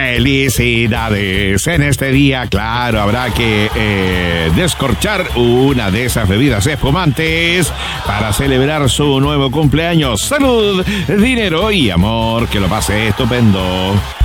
Felicidades. En este día, claro, habrá que descorchar una de esas bebidas espumantes para celebrar su nuevo cumpleaños. Salud, dinero y amor. Que lo pase estupendo.